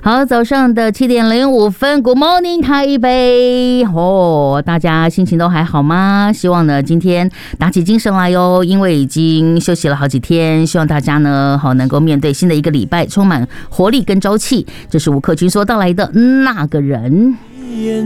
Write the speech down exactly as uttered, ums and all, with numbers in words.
好，早上的七点零五分 ，Good morning 台北哦，大家心情都还好吗？希望呢今天打起精神来哟，因为已经休息了好几天，希望大家呢好能够面对新的一个礼拜，充满活力跟朝气。这是吴克群所带来的那个人。